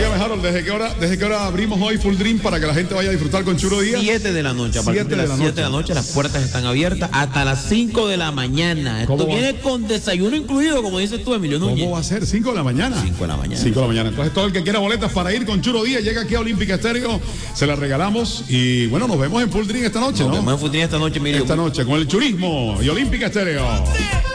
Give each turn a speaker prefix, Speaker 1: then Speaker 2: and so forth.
Speaker 1: Oiga, Harold, ¿desde qué hora abrimos hoy Full Dream para que la gente vaya a disfrutar con Churo Díaz?
Speaker 2: 7 de la noche. A partir de las 7 de la noche las puertas están abiertas hasta las 5 de la mañana. Esto viene con desayuno incluido, como dices tú, Emilio Núñez.
Speaker 1: ¿Cómo va a ser? 5 de la mañana.
Speaker 2: 5 de la mañana.
Speaker 1: 5 de la mañana. Entonces, todo el que quiera boletas para ir con Churo Díaz llega aquí a Olímpica Estéreo, se las regalamos y bueno, nos vemos en Full Dream esta noche, ¿no?
Speaker 2: Nos vemos en Full Dream esta noche, Emilio.
Speaker 1: Esta noche con el churismo y Olímpica Estéreo.